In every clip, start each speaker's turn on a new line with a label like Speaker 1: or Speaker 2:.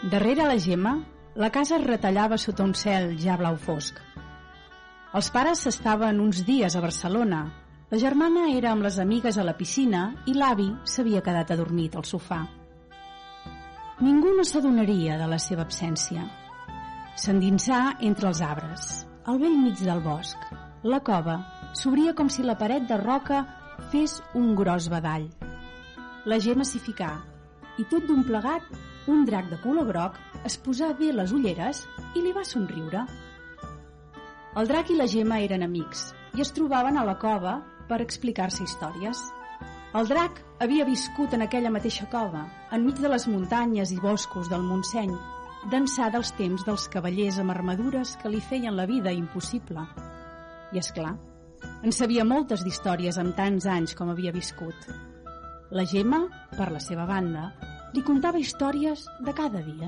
Speaker 1: Darrere la Gemma, la casa es retallava sota un cel ja blau fosc. Els pares s'estaven uns dies a Barcelona. La germana era amb les amigues a la piscina i l'avi s'havia quedat adormit al sofà. Ningú no s'adonaria de la seva absència. S'endinsà entre els arbres, al bell mig del bosc. La cova s'obria com si la paret de roca fes un gros badall. La Gemma s'hi ficà i tot d'un plegat un drac de color groc es posà bé les ulleres i li va somriure. El drac i la Gemma eren amics i es trobaven a la cova per explicar-se històries. El drac havia viscut en aquella mateixa cova, enmig de les muntanyes i boscos del Montseny, d'ençà dels temps dels cavallers amb armadures que li feien la vida impossible. I, és clar, en sabia moltes d'històries amb tants anys com havia viscut. La Gemma, per la seva banda, li contava històries de cada dia.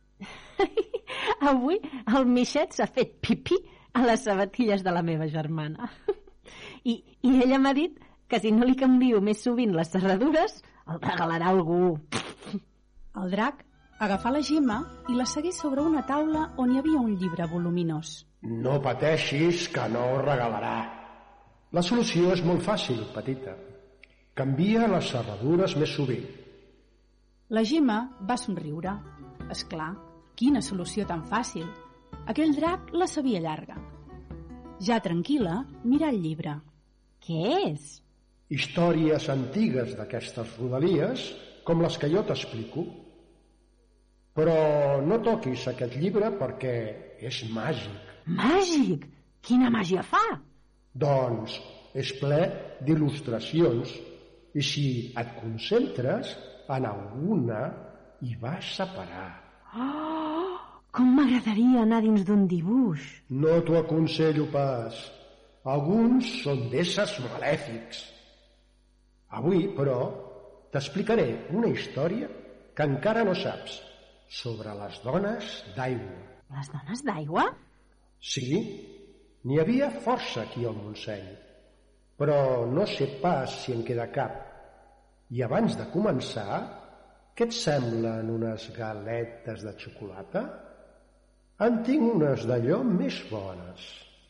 Speaker 2: Avui el Mixet s'ha fet pipí a les sabatilles de la meva germana. I ella m'ha dit que si no li canvio més sovint les serradures, el regalarà algú.
Speaker 1: El drac agafà la Gemma i la seguí sobre una taula on hi havia un llibre voluminós.
Speaker 3: No pateixis, que no ho regalarà. La solució és molt fàcil, petita. Canvia les serradures més sovint.
Speaker 1: La Gemma va somriure. És clar, quina solució tan fàcil. Aquell drac la sabia llarga. Ja tranquil·la, mirà el llibre.
Speaker 2: Què és?
Speaker 3: Històries antigues d'aquestes rodalies, com les que jo t'explico. Però no toquis aquest llibre perquè és màgic.
Speaker 2: Màgic? Quina màgia fa?
Speaker 3: Doncs és ple d'il·lustracions i si et concentres en alguna hi vas a parar.
Speaker 2: Oh, com m'agradaria anar dins d'un dibuix.
Speaker 3: No t'ho aconsello pas. Alguns són d'éssers malèfics. Avui, però, t'explicaré una història que encara no saps sobre les dones d'aigua.
Speaker 2: Les dones d'aigua?
Speaker 3: Sí, n'hi havia força aquí al Montseny, però no sé pas si en queda cap. I abans de començar, què et semblen unes galetes de xocolata? En tinc unes d'allò més bones.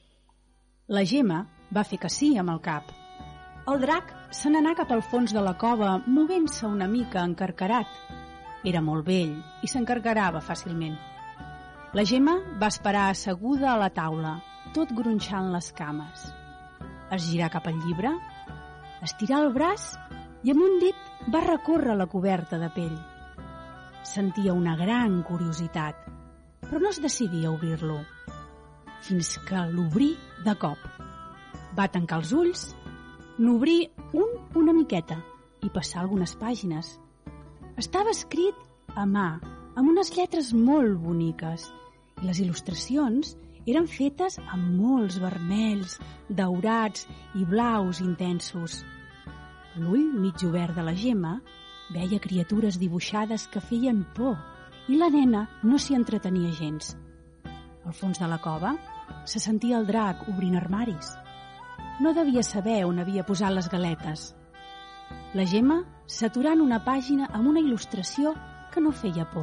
Speaker 1: La Gemma va fer que sí amb el cap. El drac se n'anà cap al fons de la cova, movent-se una mica encarcarat. Era molt vell i s'encarcarava fàcilment. La Gemma va esperar asseguda a la taula, tot gronxant les cames. Es girà cap al llibre, estirà el braç i amb un dit va recórrer la coberta de pell. Sentia una gran curiositat, però no es decidia a obrir-lo, fins que l'obrí de cop. Va tancar els ulls, n'obrí una miqueta i passà algunes pàgines. Estava escrit a mà, amb unes lletres molt boniques, i les il·lustracions eren fetes amb molts vermells, daurats i blaus intensos. L'ull mig obert de la Gemma veia criatures dibuixades que feien por i la nena no s'hi entretenia gens. Al fons de la cova se sentia el drac obrint armaris. No devia saber on havia posat les galetes. La Gemma s'aturà en una pàgina amb una il·lustració que no feia por.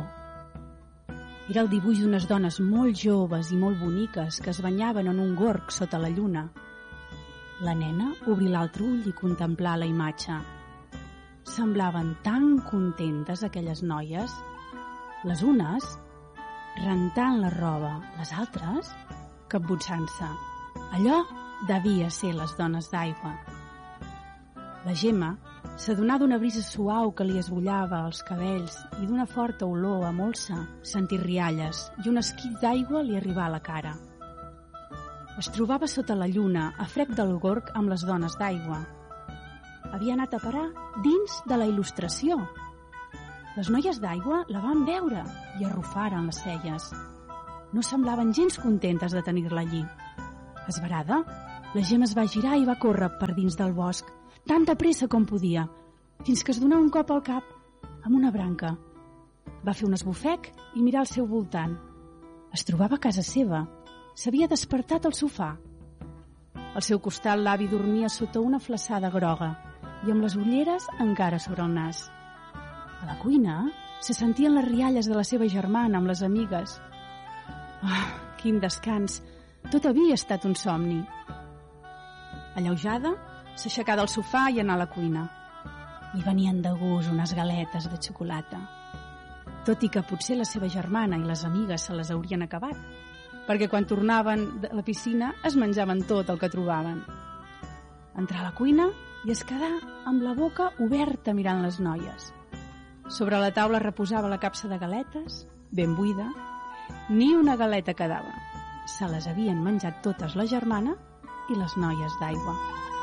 Speaker 1: Era el dibuix d'unes dones molt joves i molt boniques que es banyaven en un gorg sota la lluna. La nena obrí l'altre ull i contemplà la imatge. Semblaven tan contentes aquelles noies, les unes rentant la roba, les altres capbussant-se. Allò devia ser les dones d'aigua. La Gemma s'adonà d'una brisa suau que li esbullava els cabells i d'una forta olor a molsa. Sentí rialles i un esquit d'aigua li arribà a la cara. Es trobava sota la lluna, a frec del gorg amb les dones d'aigua. Havia anat a parar dins de la il·lustració. Les noies d'aigua la van veure i arrufaren les celles. No semblaven gens contentes de tenir-la allí. Esverada, la Gemma es va girar i va córrer per dins del bosc, tan de pressa com podia, fins que es donà un cop al cap amb una branca. Va fer un esbufec i mirar al seu voltant. Es trobava a casa seva. S'havia despertat al sofà. Al seu costat l'avi dormia sota una flassada groga i amb les ulleres encara sobre el nas. A la cuina Se sentien les rialles de la seva germana amb les amigues. Quin descans! Tot havia estat un somni. Alleujada, s'aixecà del sofà i anà a la cuina. Li venien de gust unes galetes de xocolata. Tot i que potser la seva germana i les amigues se les haurien acabat, perquè quan tornaven de la piscina es menjaven tot el que trobaven. Entrà a la cuina i es quedà amb la boca oberta mirant les noies. Sobre la taula reposava la capsa de galetes, ben buida. Ni una galeta quedava. Se les havien menjat totes la germana i les noies d'aigua.